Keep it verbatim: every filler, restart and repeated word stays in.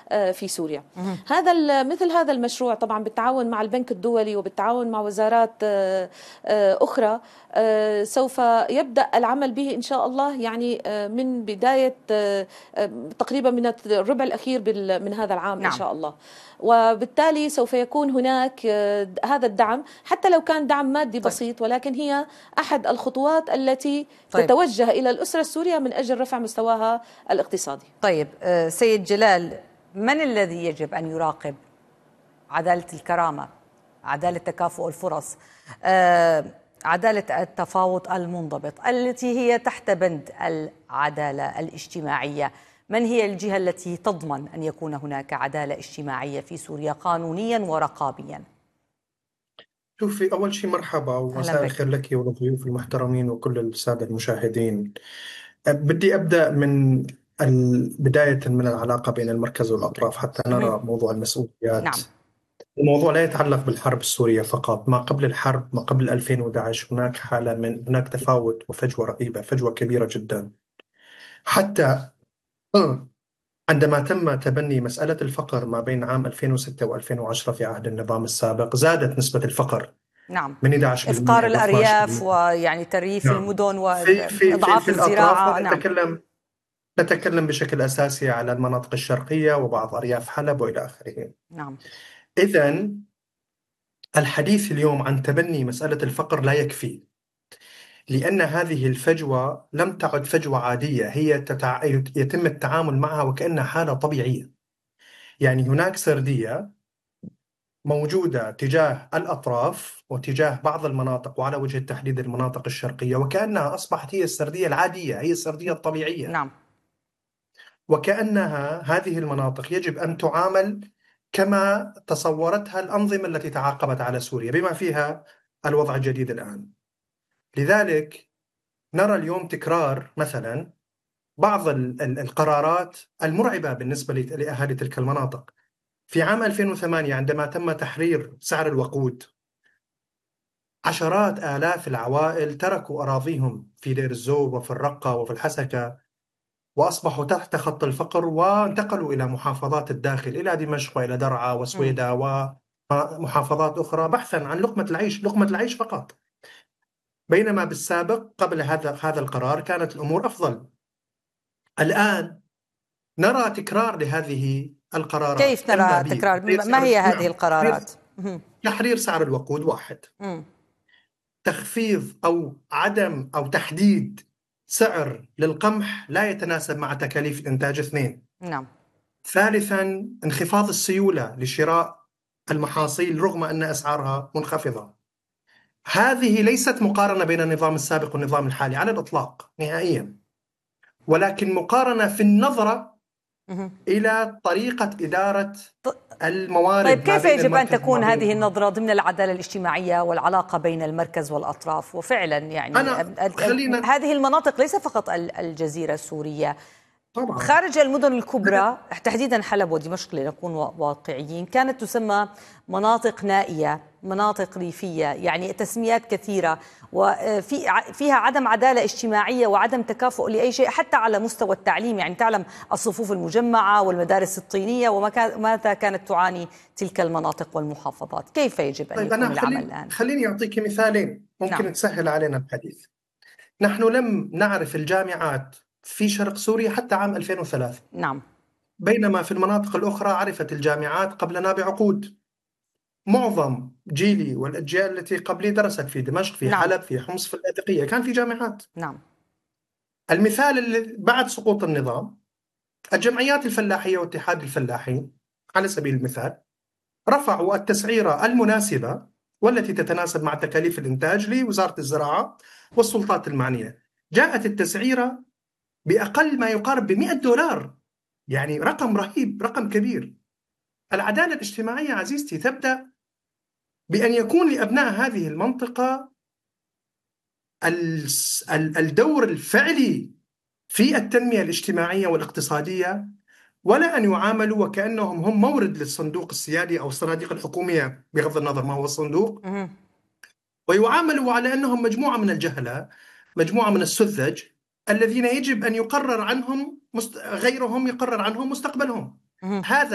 في سوريا. هذا مثل هذا المشروع طبعا بالتعاون مع البنك الدولي وبالتعاون مع وزارات أخرى سوف يبدأ العمل به إن شاء الله، يعني من بداية تقريبا من الربع الأخير من هذا العام. نعم. إن شاء الله. وبالتالي سوف يكون هناك هذا الدعم، حتى لو كان دعم مادي بسيط، ولكن هي أحد الخطوات التي طيب. تتوجه إلى الأسرة السورية من أجل رفع مستواها الاقتصادي. طيب سيد جلال، من الذي يجب أن يراقب عدالة الكرامة، عدالة تكافؤ الفرص، عدالة التفاوض المنضبط التي هي تحت بند العدالة الاجتماعية؟ من هي الجهة التي تضمن أن يكون هناك عدالة اجتماعية في سوريا قانونيا ورقابيا؟ شوفي، أول شيء مرحبا ومساء الخير لك وللضيوف المحترمين وكل السادة المشاهدين. بدي أبدأ من بداية من العلاقة بين المركز والأطراف حتى نرى موضوع المسؤوليات. نعم. الموضوع لا يتعلق بالحرب السورية فقط. ما قبل الحرب، ما قبل ألفين وأحد عشر، هناك حالة من هناك تفاوت وفجوة رهيبة، فجوة كبيرة جدا. حتى عندما تم تبني مسألة الفقر ما بين عام ألفين وستة وألفين وعشرة في عهد النظام السابق، زادت نسبة الفقر. نعم. من إحدى عشر بالمئة إفقار الأرياف ويعني تريف نعم. المدن وإضعاف الزراعة. نعم. نتكلم نتكلم بشكل أساسي على المناطق الشرقية وبعض أرياف حلب وإلى آخره. نعم. إذن الحديث اليوم عن تبني مسألة الفقر لا يكفي، لأن هذه الفجوة لم تعد فجوة عادية، هي تتع... يتم التعامل معها وكأنها حالة طبيعية. يعني هناك سردية موجودة تجاه الأطراف وتجاه بعض المناطق، وعلى وجه التحديد المناطق الشرقية، وكأنها أصبحت هي السردية العادية، هي السردية الطبيعية. نعم. وكأنها هذه المناطق يجب أن تعامل كما تصورتها الأنظمة التي تعاقبت على سوريا، بما فيها الوضع الجديد الآن. لذلك نرى اليوم تكرار مثلا بعض القرارات المرعبة بالنسبة لأهالي تلك المناطق. في عام ألفين وثمانية عندما تم تحرير سعر الوقود، عشرات آلاف العوائل تركوا أراضيهم في دير الزوب وفي الرقة وفي الحسكة، وأصبحوا تحت خط الفقر، وانتقلوا إلى محافظات الداخل، إلى دمشق وإلى درعا وسويدا ومحافظات أخرى بحثا عن لقمة العيش، لقمة العيش فقط. بينما بالسابق قبل هذا هذا القرار كانت الأمور أفضل. الآن نرى تكرار لهذه القرارات. كيف نرى تكرار؟ ما هي هذه القرارات؟ تحرير سعر الوقود واحد، م. تخفيض أو عدم أو تحديد سعر للقمح لا يتناسب مع تكاليف الإنتاج اثنين. نعم. ثالثا انخفاض السيولة لشراء المحاصيل رغم أن أسعارها منخفضة. هذه ليست مقارنة بين النظام السابق والنظام الحالي على الإطلاق نهائيا، ولكن مقارنة في النظرة إلى طريقة إدارة الموارد. طيب كيف يجب أن تكون هذه النظرة ضمن العدالة الاجتماعية والعلاقة بين المركز والأطراف؟ وفعلا يعني خلينا... هذه المناطق ليس فقط الجزيرة السورية، طبعا. خارج المدن الكبرى تحديدا حلب ودمشق لنكون واقعيين كانت تسمى مناطق نائية، مناطق ريفية، يعني تسميات كثيرة، وفي فيها عدم عدالة اجتماعية وعدم تكافؤ لأي شيء حتى على مستوى التعليم. يعني تعلم الصفوف المجمعة والمدارس الطينية وماذا كانت تعاني تلك المناطق والمحافظات. كيف يجب أن طيب يكون أنا العمل خليني الآن؟ خليني أعطيك مثالين ممكن نعم. تسهل علينا الحديث. نحن لم نعرف الجامعات في شرق سوريا حتى عام ألفين وثلاثة. نعم. بينما في المناطق الأخرى عرفت الجامعات قبلنا بعقود. معظم جيلي والأجيال التي قبلي درست في دمشق، في نعم. حلب، في حمص، في اللاذقية، كان في جامعات. نعم. المثال اللي بعد سقوط النظام، الجمعيات الفلاحية واتحاد الفلاحين على سبيل المثال رفعوا التسعيرة المناسبة والتي تتناسب مع تكاليف الإنتاج لوزارة الزراعة والسلطات المعنية. جاءت التسعيرة بأقل ما يقارب بمئة دولار، يعني رقم رهيب، رقم كبير. العدالة الاجتماعية عزيزتي تبدأ بأن يكون لأبناء هذه المنطقة الدور الفعلي في التنمية الاجتماعية والاقتصادية، ولا أن يعاملوا وكأنهم هم مورد للصندوق السيادي أو الصناديق الحكومية بغض النظر ما هو الصندوق، ويعاملوا على أنهم مجموعة من الجهلة، مجموعة من السذج الذين يجب أن يقرر عنهم مست... غيرهم يقرر عنهم مستقبلهم. هذا